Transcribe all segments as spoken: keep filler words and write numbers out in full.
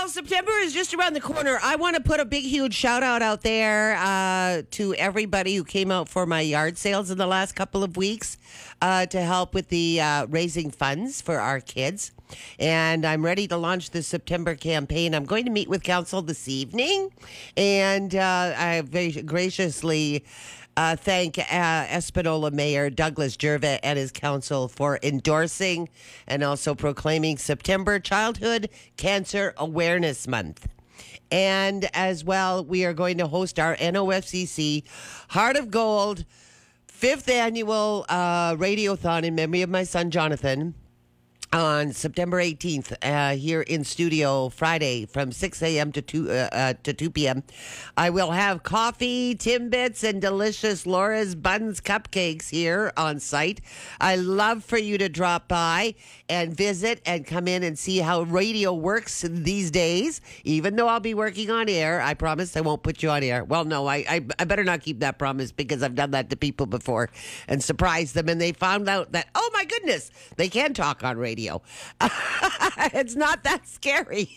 Well, September is just around the corner. I want to put a big, huge shout out out there uh, to everybody who came out for my yard sales in the last couple of weeks uh, to help with the uh, raising funds for our kids. And I'm ready to launch the September campaign. I'm going to meet with council this evening, and uh, I very graciously uh, thank uh, Espanola Mayor Douglas Jervett and his council for endorsing and also proclaiming September Childhood Cancer Awareness Month. And as well, we are going to host our N O F C C Heart of Gold fifth annual uh, radiothon in memory of my son, Jonathan, on September eighteenth, uh, here in studio Friday from six a.m. to two uh, uh, to two p.m. I will have coffee, Timbits, and delicious Laura's Buns cupcakes here on site. I love for you to drop by and visit and come in and see how radio works these days. Even though I'll be working on air, I promise I won't put you on air. Well, no, I, I, I better not keep that promise because I've done that to people before and surprised them, and they found out that, oh my goodness, they can talk on radio. It's not that scary.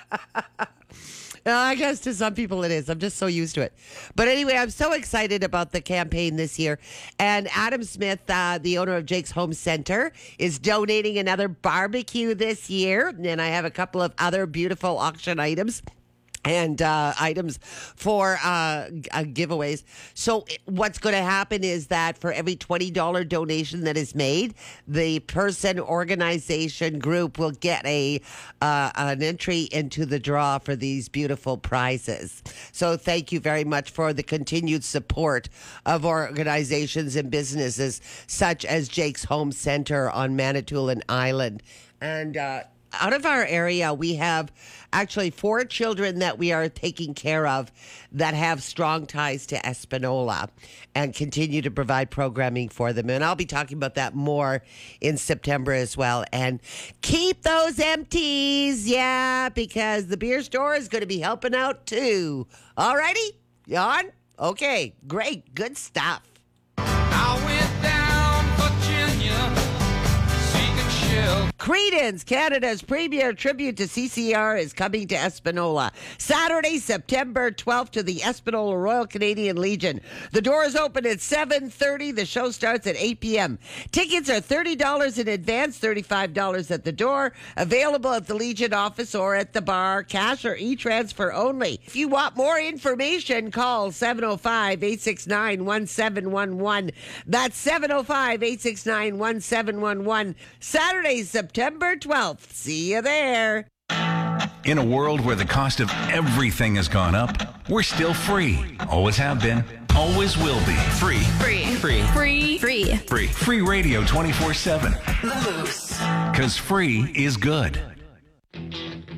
I guess to some people it is. I'm just so used to it. But anyway, I'm so excited about the campaign this year. And Adam Smith, uh, the owner of Jake's Home Center, is donating another barbecue this year. And I have a couple of other beautiful auction items and uh, items for uh, uh, giveaways. So what's going to happen is that for every twenty dollars donation that is made, the person, organization, group will get a uh, an entry into the draw for these beautiful prizes. So thank you very much for the continued support of organizations and businesses such as Jake's Home Center on Manitoulin Island. And uh, out of our area, we have actually four children that we are taking care of that have strong ties to Espanola and continue to provide programming for them. And I'll be talking about that more in September as well. And keep those empties, yeah, because the beer store is going to be helping out too. All righty? You on? Okay, great. Good stuff. I went down Virginia. Creedence, Canada's premier tribute to C C R, is coming to Espanola Saturday, September twelfth, to the Espanola Royal Canadian Legion. The doors open at seven thirty. The show starts at eight p.m. Tickets are thirty dollars in advance, thirty-five dollars at the door. Available at the Legion office or at the bar. Cash or e-transfer only. If you want more information, call seven oh five, eight six nine, one seven one one. That's seven oh five, eight six nine, one seven one one. Saturday, September twelfth. See you there. In a world where the cost of everything has gone up, we're still free. Always have been. Always will be. Free. Free. Free. Free. Free. Free. Free radio twenty-four seven. The Moose. Because free is good.